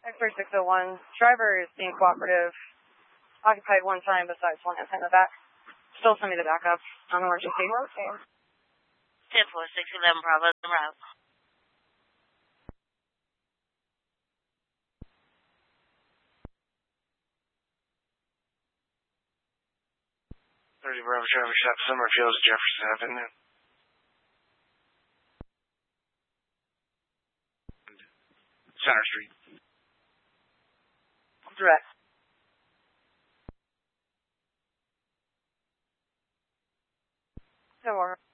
X3601, driver is being cooperative. Occupied one time besides one inside the back. Still send me the backup on emergency. Okay. 10-4-6-11 Bravo, en route. Bravo traffic stop Summerfield, Jefferson Avenue. Center Street. Direct. No more.